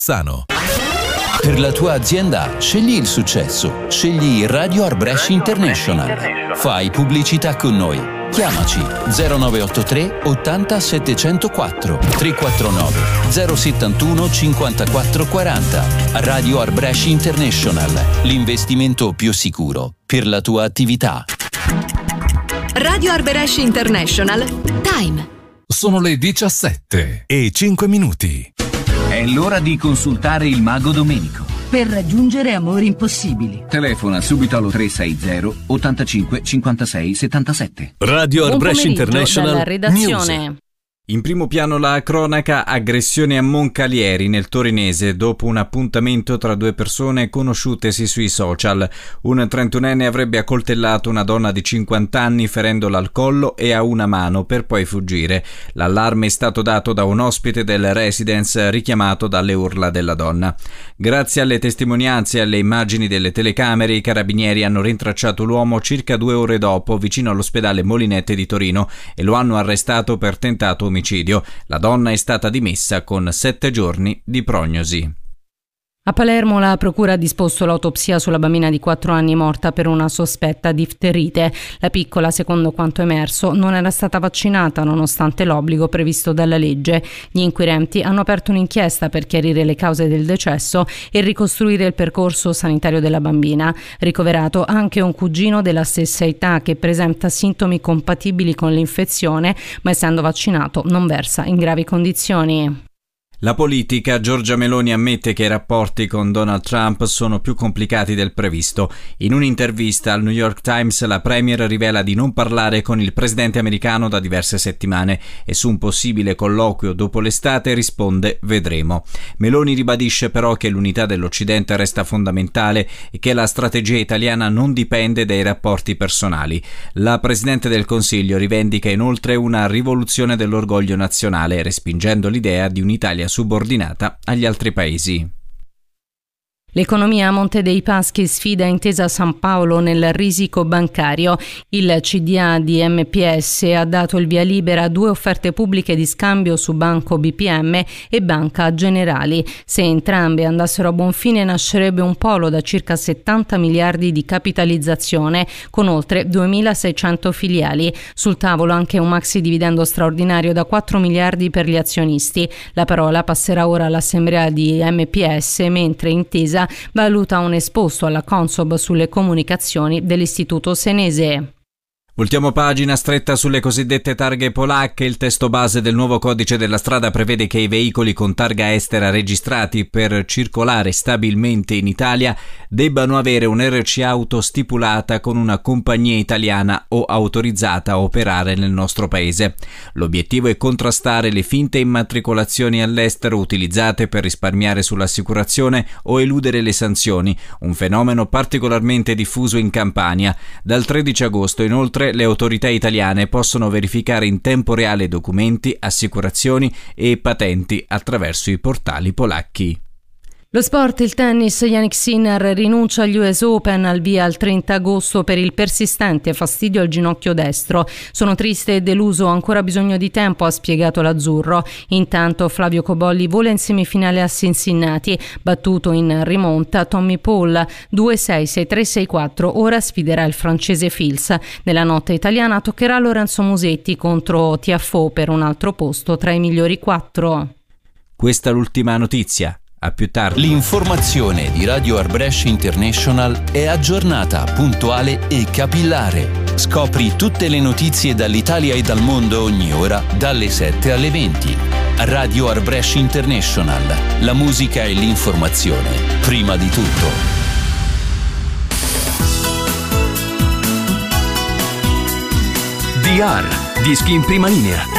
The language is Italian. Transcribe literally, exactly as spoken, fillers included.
Sano. Per la tua azienda scegli il successo, scegli Radio Arbresh International. Fai pubblicità con noi. Chiamaci zero nove otto tre ottanta settecentoquattro tre quattro nove zero settantuno cinquantaquattro quaranta. Radio Arbresh International, l'investimento più sicuro per la tua attività. Radio Arbresh International Time. Sono le diciassette e cinque minuti. È l'ora di consultare il mago Domenico. Per raggiungere amori impossibili. Telefona subito allo tre sei zero ottantacinque cinquantasei settantasette. Radio Arbresh International dalla redazione. News. In primo piano la cronaca: aggressione a Moncalieri nel torinese dopo un appuntamento tra due persone conosciutesi sui social. Un trentunenne avrebbe accoltellato una donna di cinquanta anni ferendola al collo e a una mano per poi fuggire. L'allarme è stato dato da un ospite del residence richiamato dalle urla della donna. Grazie alle testimonianze e alle immagini delle telecamere, i carabinieri hanno rintracciato l'uomo circa due ore dopo vicino all'ospedale Molinette di Torino e lo hanno arrestato per tentato omicidio. La donna è stata dimessa con sette giorni di prognosi. A Palermo la procura ha disposto l'autopsia sulla bambina di quattro anni morta per una sospetta difterite. La piccola, secondo quanto emerso, non era stata vaccinata nonostante l'obbligo previsto dalla legge. Gli inquirenti hanno aperto un'inchiesta per chiarire le cause del decesso e ricostruire il percorso sanitario della bambina. Ricoverato anche un cugino della stessa età che presenta sintomi compatibili con l'infezione, ma essendo vaccinato non versa in gravi condizioni. La politica: Giorgia Meloni ammette che i rapporti con Donald Trump sono più complicati del previsto. In un'intervista al New York Times la premier rivela di non parlare con il presidente americano da diverse settimane e su un possibile colloquio dopo l'estate risponde vedremo. Meloni ribadisce però che l'unità dell'Occidente resta fondamentale e che la strategia italiana non dipende dai rapporti personali. La presidente del Consiglio rivendica inoltre una rivoluzione dell'orgoglio nazionale, respingendo l'idea di un'Italia subordinata agli altri paesi. L'economia a Monte dei Paschi sfida Intesa San Paolo nel risico bancario. Il C D A di M P S ha dato il via libera a due offerte pubbliche di scambio su Banco B P M e Banca Generali. Se entrambe andassero a buon fine nascerebbe un polo da circa settanta miliardi di capitalizzazione con oltre duemilaseicento filiali. Sul tavolo anche un maxi dividendo straordinario da quattro miliardi per gli azionisti. La parola passerà ora all'assemblea di M P S, mentre Intesa valuta un esposto alla Consob sulle comunicazioni dell'istituto senese. Voltiamo pagina stretta sulle cosiddette targhe polacche. Il testo base del nuovo codice della strada prevede che i veicoli con targa estera registrati per circolare stabilmente in Italia debbano avere un R C auto stipulata con una compagnia italiana o autorizzata a operare nel nostro paese. L'obiettivo è contrastare le finte immatricolazioni all'estero utilizzate per risparmiare sull'assicurazione o eludere le sanzioni, un fenomeno particolarmente diffuso in Campania. Dal tredici agosto inoltre le autorità italiane possono verificare in tempo reale documenti, assicurazioni e patenti attraverso i portali polacchi. Lo sport, il tennis, Jannik Sinner rinuncia agli U S Open al via al trenta agosto per il persistente fastidio al ginocchio destro. Sono triste e deluso, ho ancora bisogno di tempo, ha spiegato l'azzurro. Intanto Flavio Cobolli vola in semifinale a Cincinnati, battuto in rimonta Tommy Paul due sei sei tre sei quattro, ora sfiderà il francese Fils. Nella notte italiana toccherà Lorenzo Musetti contro Tiafoe per un altro posto tra i migliori quattro. Questa è l'ultima notizia. A più tardi. L'informazione di Radio Arbresh International è aggiornata, puntuale e capillare. Scopri tutte le notizie dall'Italia e dal mondo ogni ora, dalle sette alle venti. Radio Arbresh International. La musica e l'informazione. Prima di tutto. D R. Dischi in prima linea.